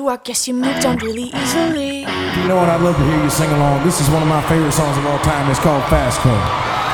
you, I guess you moved on really easily. You know what? I'd love to hear you sing along. This is one of my favorite songs of all time. It's called Fast Car.